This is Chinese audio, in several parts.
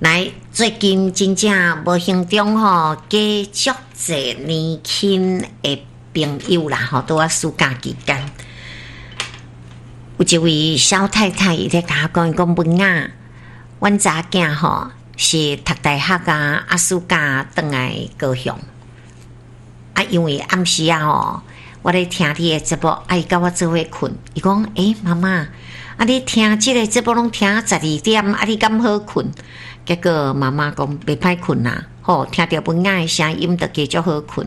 来，最近真正无形中吼，加足侪年轻的朋友啦吼，拄啊暑假期间，有一位小太太伊咧甲我讲文雅，阮查囝吼是读大学啊，暑假转来高雄啊，因为暗时啊吼，我咧听你的节目，伊甲我做伙困，伊讲妈妈，啊你听即个节目拢听12点，啊你敢好困？结果妈妈讲袂歹困啦，吼，听到文雅的声音就继续好困。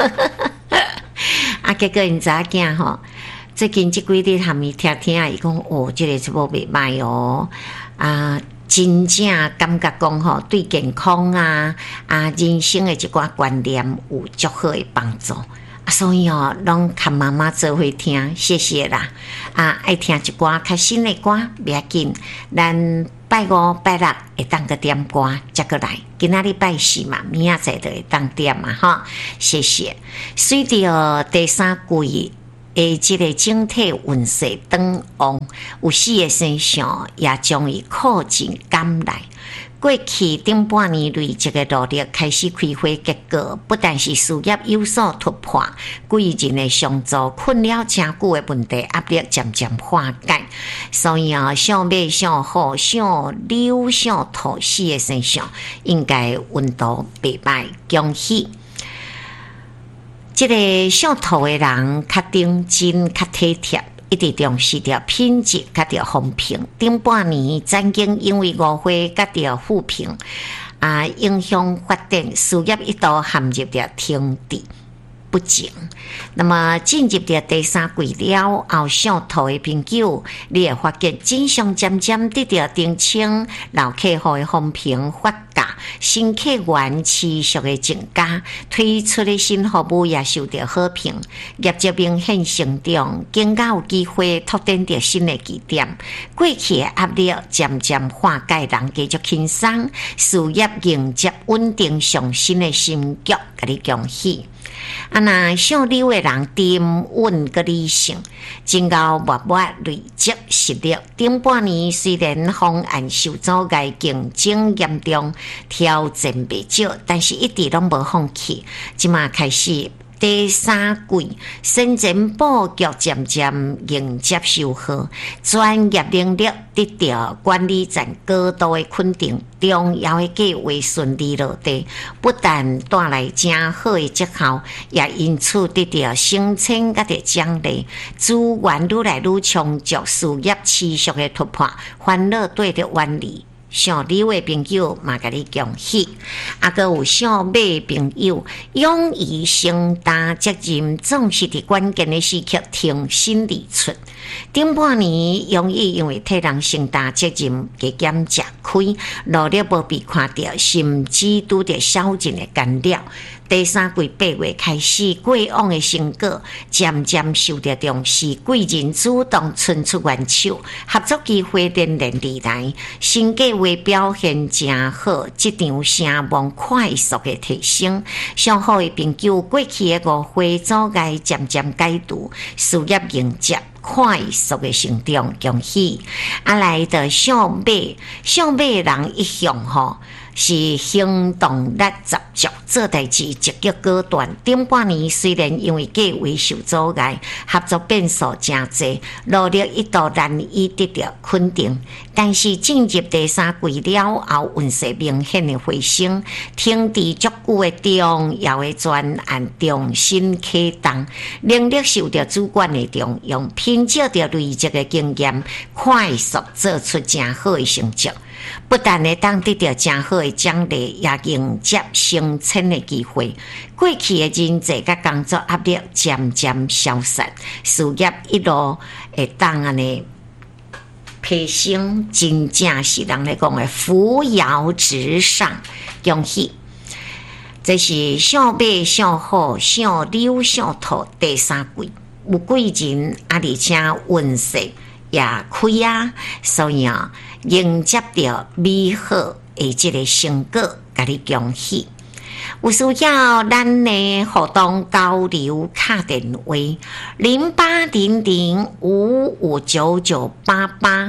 啊，结果因查囝吼，最近即几日含伊听听，伊讲即个节目袂歹哦，啊，真正感觉讲吼，对健康啊人生的一寡观念有足好的帮助。所以拢跟妈妈做伙听，谢谢啦！爱听一寡较新的歌，不要紧。咱拜五、拜六会当个点歌，再过来。今仔日拜四嘛，明仔载就会当点嘛，哈！谢谢。随着第三季的这个整体运势转旺，有4个生肖也将伊靠近赶来。过去顶半年累积的努力开始开花结果，不但是事业有所突破，贵人的相助困扰真久的问题压力渐渐化解。所以小马、小虎、小牛、小兔4个生肖应该运道袂歹，恭喜！这个小兔的人较认真、较体贴。一直重视着品质，甲着风评。顶半年曾经因为误会甲着负评影响发展，事业一度陷入着停滞不前。那么进入着第三季了后，小兔的朋友，你会发现真相渐渐得到澄清，老客户的风评发价，新客源持续的增加，推出的新服务也受到好评，业绩明显成长，更加有机会拓展着新的据点。过去的压力渐渐化解，人继续轻松，事业迎接稳定上升的新局，给你恭喜！那小牛的人沉稳个理性，真够默默累积实力。顶半年虽然方案受阻碍，竞争严重，挑战不少，但是一直拢无放弃。即马开始第三季，生前布局渐渐迎接收获，专业能力得到管理层高度的肯定，重要的计划顺利落地，不但带来真好的绩效，也因此得到升迁甲的奖励，资源愈来愈充足，事业持续的突破，烦恼对着远离。小牛的朋友嘛，甲你恭喜！个有小马朋友，勇于承担责任，总是伫关键的时刻挺身而出。顶半年容易因为替人承担责任，加减吃亏，努力无被看到，甚至拄着小人的干扰。第三季8月开始，过往的成果渐渐受到重视，贵人主动伸出援手，合作机会连连而来，新计划表现真好，这场声望快速的提升。上好的朋友，过去的误会阻碍渐渐解除，事业迎接快速的成长，恭喜！来到小马人一向是行动力十足，做代志积极果断。顶半年虽然因为计划受阻碍，合作变数真多，努力一度难以得到肯定，但是进入第三季了后，运势明显的回升，停滞足久的重要的专案重新启动，能力受到主管的重用，凭借着累积的经验，快速做出真好的成绩。不但会当得到真好的奖励，也迎接升迁的机会。过去的人际甲工作压力渐渐消散，事业一路会当安尼提升，真正是人来讲的扶摇直上，恭喜！这是小马、小虎、小牛、小兔第三季，有贵人而且运势也开所以迎接到美好的这个成果，甲你恭喜！有需要咱的互动交流卡电话0800559988，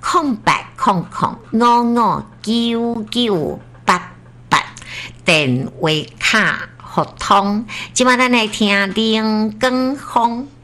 0800559988电话卡互通。即摆咱来听林光峰。